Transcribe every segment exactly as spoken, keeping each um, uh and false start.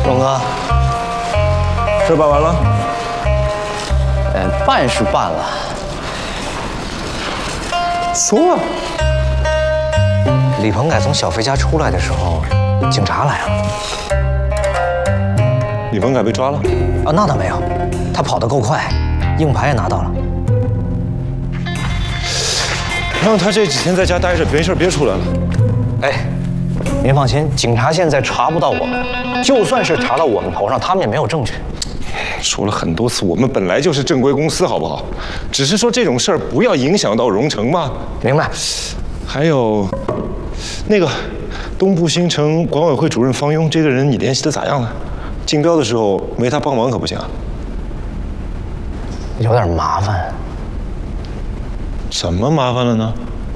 荣哥， 事办完了？ 呃，办是办了。 说啊。 李鹏凯从小飞家出来的时候，警察来了。 李鹏凯被抓了？ 啊，那倒没有，他跑得够快，硬牌也拿到了。 让他这几天在家待着，没事别出来了。 哎，您放心，警察现在查不到我们，就算是查到我们头上，他们也没有证据。 说了很多次，我们本来就是正规公司，好不好？只是说这种事儿不要影响到荣成嘛。 明白。 还有，那个东部新城管委会主任方庸这个人，你联系的咋样了？竞标的时候没他帮忙可不行啊。 有点麻烦。 怎么麻烦了呢？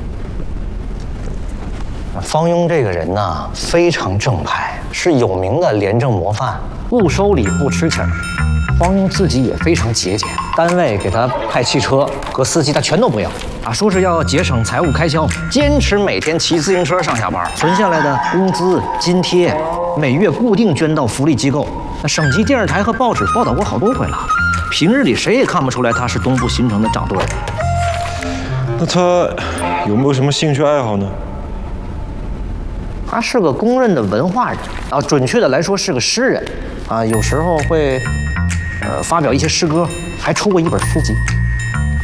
方庸这个人呢，非常正派，是有名的廉政模范，不收礼不吃钱。方庸自己也非常节俭，单位给他派汽车和司机，他全都不要啊，说是要节省财务开销，坚持每天骑自行车上下班，存下来的工资津贴每月固定捐到福利机构。那省级电视台和报纸报道过好多回了，平日里谁也看不出来他是东部新城的掌舵人。 那他有没有什么兴趣爱好呢？ 他是个公认的文化人啊，准确的来说是个诗人啊，有时候会呃发表一些诗歌，还出过一本诗集。